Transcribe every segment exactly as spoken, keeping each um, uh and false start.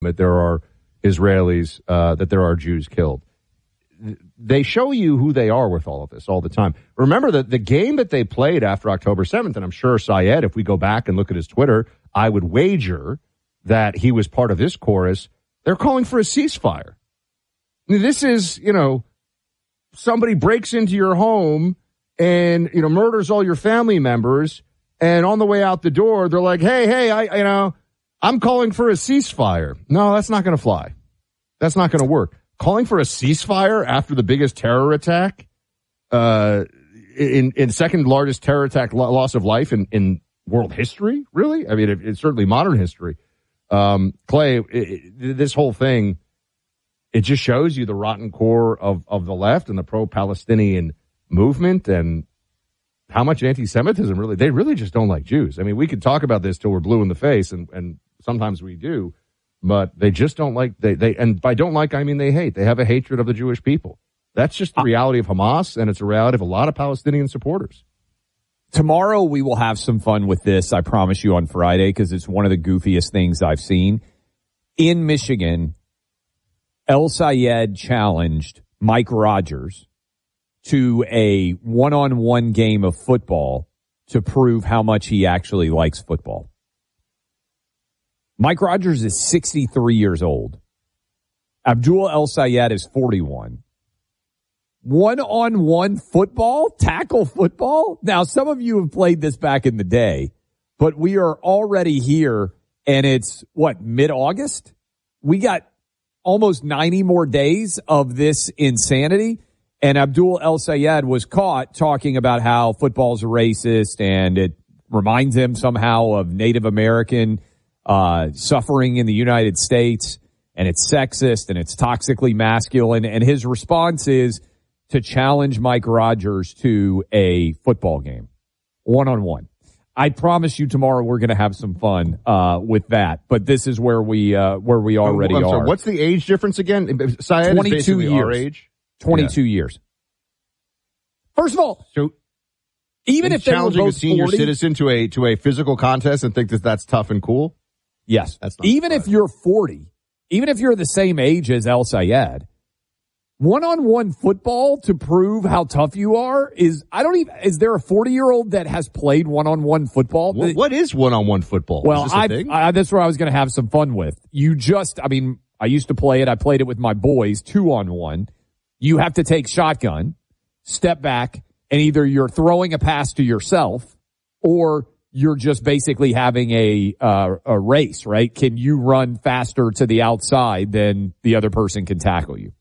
that there are Israelis, uh, that there are Jews killed. They show you who they are with all of this all the time. Remember that the game that they played after October seventh, and I'm sure Syed, if we go back and look at his Twitter, I would wager that he was part of this chorus. They're calling for a ceasefire. This is, you know, somebody breaks into your home and, you know, murders all your family members. And on the way out the door, they're like, hey, hey, I, you know, I'm calling for a ceasefire. No, that's not going to fly. That's not going to work. Calling for a ceasefire after the biggest terror attack, uh, in, in second largest terror attack lo- loss of life in, in world history. Really? I mean, it, it's certainly modern history. Um, Clay, it, it, this whole thing, it just shows you the rotten core of, of the left and the pro-Palestinian movement and how much anti-Semitism really, they really just don't like Jews. I mean, we could talk about this till we're blue in the face, and, and sometimes we do, but they just don't like, they, they, and by don't like, I mean they hate. They have a hatred of the Jewish people. That's just the reality of Hamas, and it's a reality of a lot of Palestinian supporters. Tomorrow we will have some fun with this, I promise you, on Friday, because it's one of the goofiest things I've seen. In Michigan, El Sayed challenged Mike Rogers to a one-on-one game of football to prove how much he actually likes football. Mike Rogers is sixty-three years old. Abdul El Sayed is forty-one. One-on-one football, tackle football. Now, some of you have played this back in the day, but we are already here, and it's, what, mid-August? We got almost ninety more days of this insanity, and Abdul El Sayed was caught talking about how football's racist, and it reminds him somehow of Native American uh suffering in the United States, and it's sexist, and it's toxically masculine, and his response is to challenge Mike Rogers to a football game, one-on-one. I promise you tomorrow we're going to have some fun uh with that, but this is where we uh where we already I'm are. Sorry, what's the age difference again? Syed twenty-two is years. Our age. twenty-two yeah. years. First of all, so even if they were challenging both a senior forty, citizen to a to a physical contest and think that that's tough and cool. Yes, that's not even if you're forty, even if you're the same age as El Sayed, one-on-one football to prove how tough you are is, I don't even, is there a forty-year-old that has played one-on-one football? What, what is one-on-one football? Well, is this a I, thing? I, that's where I was going to have some fun with. You just, I mean, I used to play it. I played it with my boys, two-on-one. You have to take shotgun, step back, and either you're throwing a pass to yourself or you're just basically having a uh, a race, right? Can you run faster to the outside than the other person can tackle you?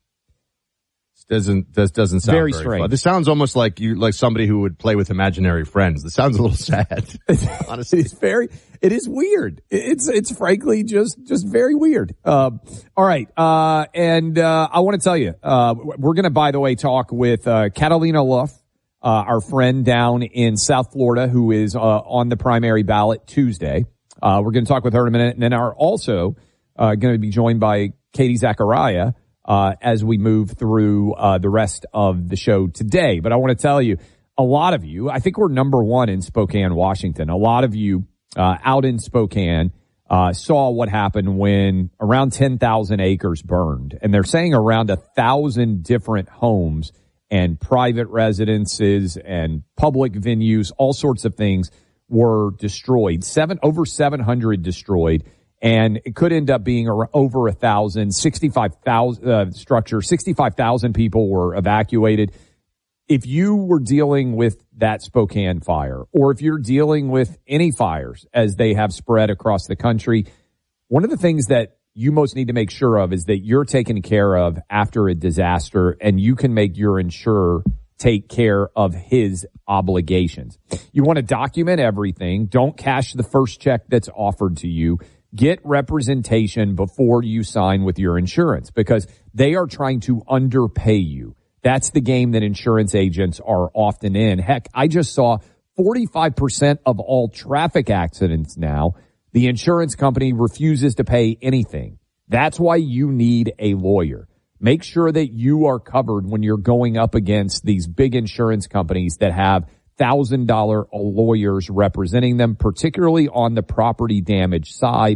Doesn't this doesn't sound very, very strange. fun. This sounds almost like you like somebody who would play with imaginary friends. This sounds a little sad. Honestly, it's very. It is weird. It's it's frankly just just very weird. Uh, all right, uh, and uh, I want to tell you, uh, we're going to, by the way, talk with uh, Catalina Luff, uh, our friend down in South Florida, who is uh, on the primary ballot Tuesday. Uh, we're going to talk with her in a minute, and then are also uh, going to be joined by Katie Zachariah. Uh, as we move through uh, the rest of the show today. But I want to tell you, a lot of you, I think we're number one in Spokane, Washington. A lot of you uh, out in Spokane uh, saw what happened when around ten thousand acres burned. And they're saying around one thousand different homes and private residences and public venues, all sorts of things were destroyed. Seven over seven hundred destroyed. And it could end up being over a thousand, sixty-five thousand uh, structure, sixty-five thousand people were evacuated. If you were dealing with that Spokane fire, or if you're dealing with any fires as they have spread across the country, one of the things that you most need to make sure of is that you're taken care of after a disaster, and you can make your insurer take care of his obligations. You want to document everything. Don't cash the first check that's offered to you. Get representation before you sign with your insurance, because they are trying to underpay you. That's the game that insurance agents are often in. Heck, I just saw forty-five percent of all traffic accidents now, the insurance company refuses to pay anything. That's why you need a lawyer. Make sure that you are covered when you're going up against these big insurance companies that have one thousand dollars lawyers representing them, particularly on the property damage side.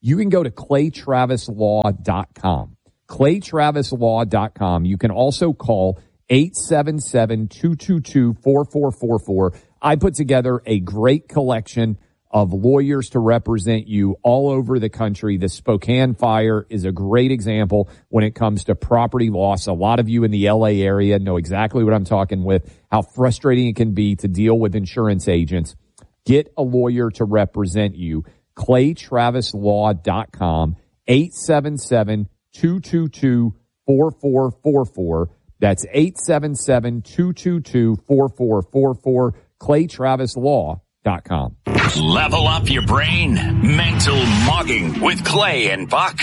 you can go to clay travis law dot com. clay travis law dot com. You can also call eight seven seven, two two two, four four four four. I put together a great collection of lawyers to represent you all over the country. The Spokane fire is a great example when it comes to property loss. A lot of you in the L A area know exactly what I'm talking with, how frustrating it can be to deal with insurance agents. Get a lawyer to represent you. clay travis law dot com, eight seven seven, two two two, four four four four. That's eight seven seven, two two two, four four four four, clay travis law dot com. Level up your brain. Mental Mogging with Clay and Buck.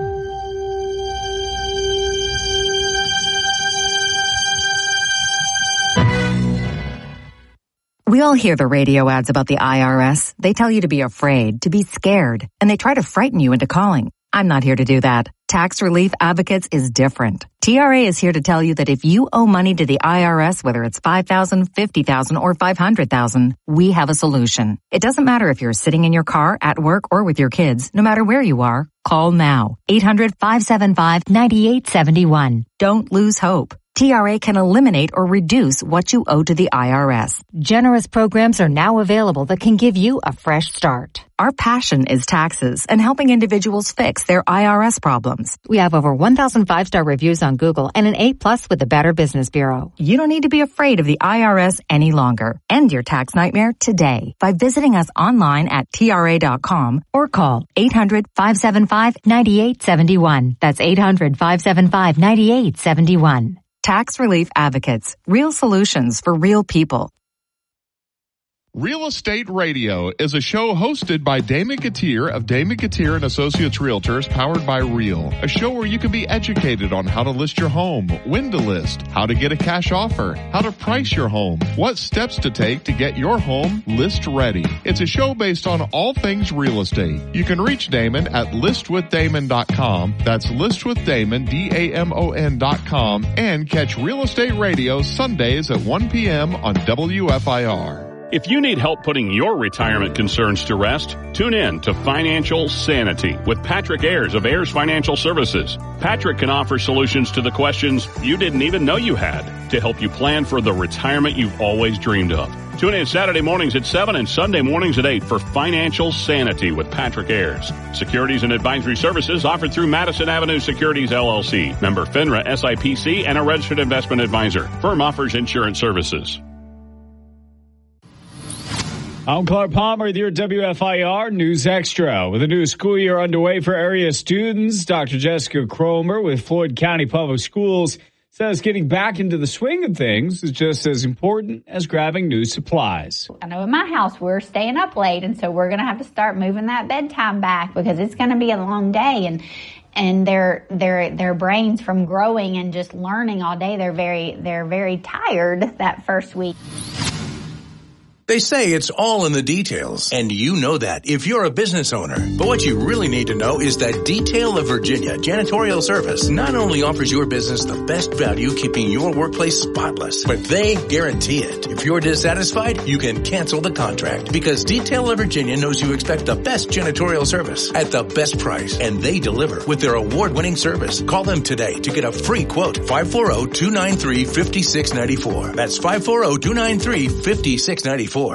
We all hear the radio ads about the I R S. They tell you to be afraid, to be scared, and they try to frighten you into calling. I'm not here to do that. Tax Relief Advocates is different. T R A is here to tell you that if you owe money to the I R S, whether it's five thousand dollars, fifty thousand dollars, or five hundred thousand dollars, we have a solution. It doesn't matter if you're sitting in your car, at work, or with your kids. No matter where you are, call now. eight hundred, five seven five, nine eight seven one. Don't lose hope. T R A can eliminate or reduce what you owe to the I R S. Generous programs are now available that can give you a fresh start. Our passion is taxes and helping individuals fix their I R S problems. We have over one thousand five-star reviews on Google and an A plus with the Better Business Bureau. You don't need to be afraid of the I R S any longer. End your tax nightmare today by visiting us online at T R A dot com or call eight hundred, five seven five, nine eight seven one. That's eight hundred, five seven five, nine eight seven one. Tax Relief Advocates. Real solutions for real people. Real Estate Radio is a show hosted by Damon Gautier of Damon Gautier and Associates Realtors, powered by Real. A show where you can be educated on how to list your home, when to list, how to get a cash offer, how to price your home, what steps to take to get your home list ready. It's a show based on all things real estate. You can reach Damon at list with damon dot com. That's listwithdamon, D A M O N dot com, and catch Real Estate Radio Sundays at one p.m. on W F I R. If you need help putting your retirement concerns to rest, tune in to Financial Sanity with Patrick Ayers of Ayers Financial Services. Patrick can offer solutions to the questions you didn't even know you had to help you plan for the retirement you've always dreamed of. Tune in Saturday mornings at seven and Sunday mornings at eight for Financial Sanity with Patrick Ayers. Securities and advisory services offered through Madison Avenue Securities, L L C. Member FINRA S I P C and a registered investment advisor. Firm offers insurance services. I'm Clark Palmer with your W F I R News Extra. With a new school year underway for area students, Doctor Jessica Cromer with Floyd County Public Schools says getting back into the swing of things is just as important as grabbing new supplies. I know in my house we're staying up late, and so we're going to have to start moving that bedtime back because it's going to be a long day. And and their their their brains from growing and just learning all day, they're very they're very tired that first week. They say it's all in the details, and you know that if you're a business owner. But what you really need to know is that Detail of Virginia Janitorial Service not only offers your business the best value keeping your workplace spotless, but they guarantee it. If you're dissatisfied, you can cancel the contract because Detail of Virginia knows you expect the best janitorial service at the best price, and they deliver with their award-winning service. Call them today to get a free quote. five four zero, two nine three, five six nine four. That's five four zero, two nine three, five six nine four.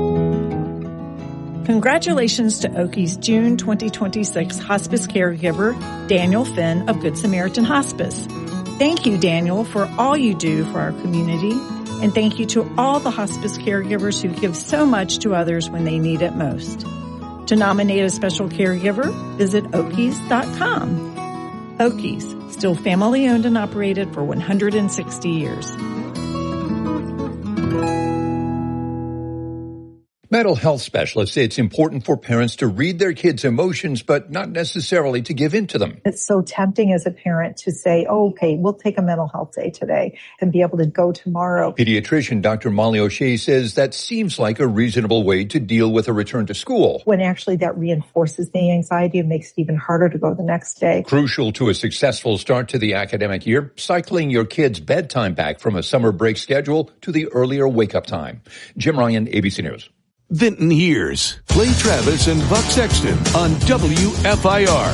Congratulations to Oki's June twenty twenty-six hospice caregiver, Daniel Finn of Good Samaritan Hospice. Thank you, Daniel, for all you do for our community, and thank you to all the hospice caregivers who give so much to others when they need it most. To nominate a special caregiver, visit Okies dot com. Okies, still family owned and operated for one hundred sixty years. Mental health specialists say it's important for parents to read their kids' emotions, but not necessarily to give in to them. It's so tempting as a parent to say, oh, okay, we'll take a mental health day today and be able to go tomorrow. Pediatrician Doctor Molly O'Shea says that seems like a reasonable way to deal with a return to school. When actually that reinforces the anxiety and makes it even harder to go the next day. Crucial to a successful start to the academic year, cycling your kids' bedtime back from a summer break schedule to the earlier wake-up time. Jim Ryan, A B C News. Vinton Hears. Clay Travis and Buck Sexton on W F I R.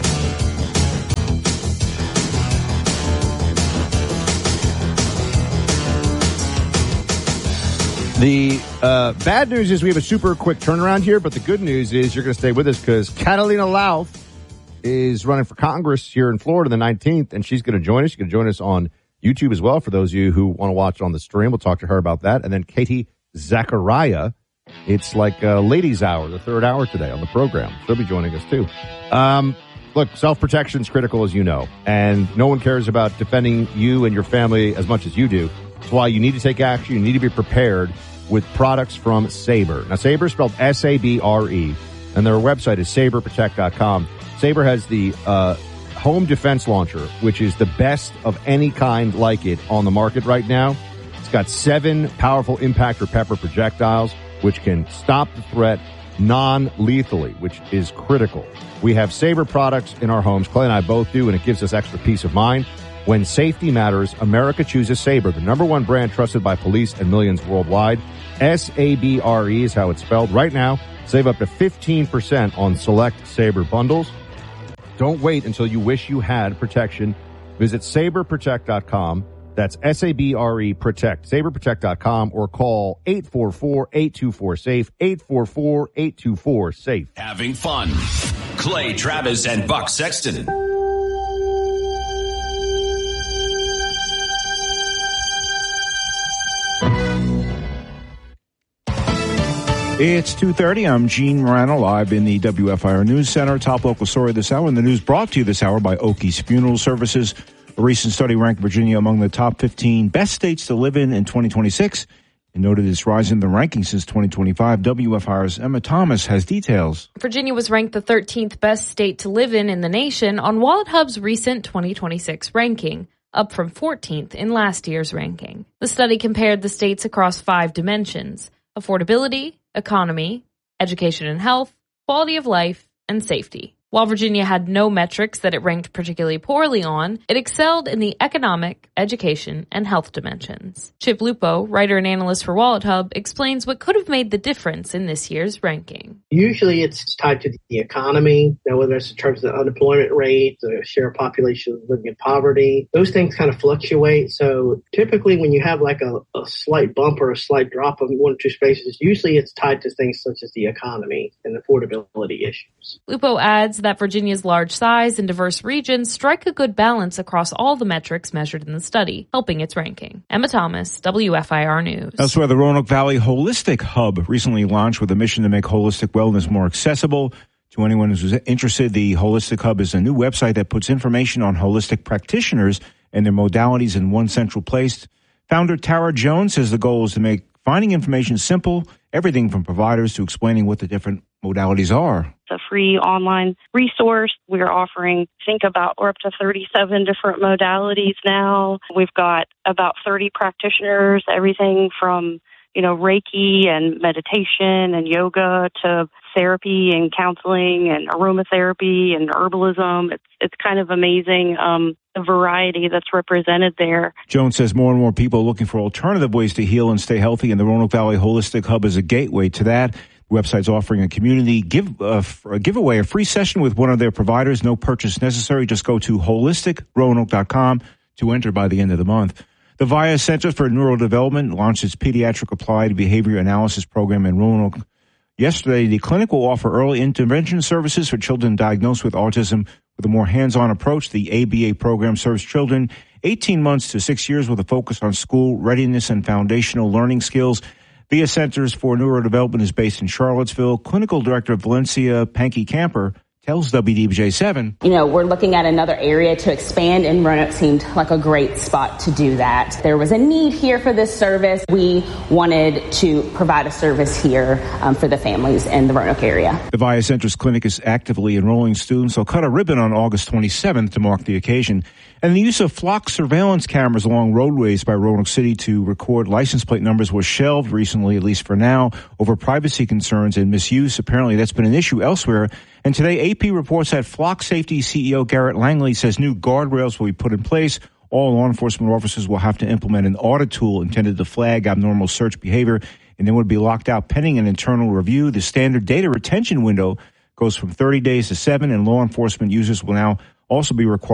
The uh, bad news is we have a super quick turnaround here, but the good news is you're going to stay with us because Catalina Lauf is running for Congress here in Florida the nineteenth, and she's going to join us. She's going to join us on YouTube as well for those of you who want to watch on the stream. We'll talk to her about that. And then Katie Zachariah. It's like uh, ladies' hour, the third hour today on the program. She'll be joining us too. Um, look, self-protection is critical, as you know, and no one cares about defending you and your family as much as you do. That's why you need to take action. You need to be prepared with products from Sabre. Now, Sabre is spelled S A B R E, and their website is sabre protect dot com. Sabre has the uh, home defense launcher, which is the best of any kind like it on the market right now. It's got seven powerful impact or pepper projectiles, which can stop the threat non-lethally, which is critical. We have Sabre products in our homes. Clay and I both do, and it gives us extra peace of mind. When safety matters, America chooses Sabre, the number one brand trusted by police and millions worldwide. S A B R E is how it's spelled. Right now, save up to fifteen percent on select Sabre bundles. Don't wait until you wish you had protection. Visit sabre protect dot com. That's S A B R E Protect, sabre protect dot com, or call eight four four, eight two four, SAFE, eight four four, eight two four, SAFE. Having fun. Clay Travis and Buck Sexton. It's two thirty. I'm Gene Morano, live in the W F I R News Center. Top local story this hour, and the news brought to you this hour by Oakey's Funeral Services. A recent study ranked Virginia among the top fifteen best states to live in in twenty twenty-six and noted its rise in the rankings since twenty twenty-five. W F I R's Emma Thomas has details. Virginia was ranked the thirteenth best state to live in in the nation on WalletHub's recent twenty twenty-six ranking, up from fourteenth in last year's ranking. The study compared the states across five dimensions: affordability, economy, education and health, quality of life, and safety. While Virginia had no metrics that it ranked particularly poorly on, it excelled in the economic, education, and health dimensions. Chip Lupo, writer and analyst for WalletHub, explains what could have made the difference in this year's ranking. Usually it's tied to the economy, now whether it's in terms of the unemployment rate, the share of population living in poverty. Those things kind of fluctuate. So typically when you have like a, a slight bump or a slight drop of one or two spaces, usually it's tied to things such as the economy and affordability issues. Lupo adds that Virginia's large size and diverse regions strike a good balance across all the metrics measured in the study, helping its ranking. Emma Thomas, W F I R News. Elsewhere, the Roanoke Valley Holistic Hub recently launched with a mission to make holistic wellness more accessible. To anyone who's interested, the Holistic Hub is a new website that puts information on holistic practitioners and their modalities in one central place. Founder Tara Jones says the goal is to make finding information simple, everything from providers to explaining what the different modalities are. It's a free online resource. We're offering, think about, we're up to thirty-seven different modalities now. We've got about thirty practitioners, everything from, you know, Reiki and meditation and yoga to therapy and counseling and aromatherapy and herbalism. It's it's kind of amazing, um, the variety that's represented there. Jones says more and more people are looking for alternative ways to heal and stay healthy, and the Roanoke Valley Holistic Hub is a gateway to that. The website's offering a community give uh, a giveaway, a free session with one of their providers. No purchase necessary. Just go to holistic roanoke dot com to enter by the end of the month. The V I A Center for Neurodevelopment launched its Pediatric Applied Behavior Analysis Program in Roanoke. Yesterday, the clinic will offer early intervention services for children diagnosed with autism with a more hands-on approach. The A B A program serves children eighteen months to six years with a focus on school readiness and foundational learning skills. V I A Centers for Neurodevelopment is based in Charlottesville. Clinical Director Valencia Pankey Camper tells W D B J seven. You know, we're looking at another area to expand, and Roanoke seemed like a great spot to do that. There was a need here for this service. We wanted to provide a service here um, for the families in the Roanoke area. The V I A Centers Clinic is actively enrolling students. They'll cut a ribbon on August twenty-seventh to mark the occasion. And the use of flock surveillance cameras along roadways by Roanoke City to record license plate numbers was shelved recently, at least for now, over privacy concerns and misuse. Apparently, that's been an issue elsewhere. And today, A P reports that Flock Safety C E O Garrett Langley says new guardrails will be put in place. All law enforcement officers will have to implement an audit tool intended to flag abnormal search behavior. and then would be locked out pending an internal review. The standard data retention window goes from thirty days to seven, and law enforcement users will now also be required